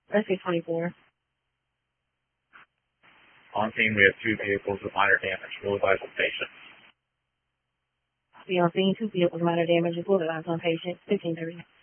SC-24. On scene, we have 2 vehicles with minor damage. Will advise on patient. See on scene, 2 vehicles with minor damage. Will advise on patient. 1530.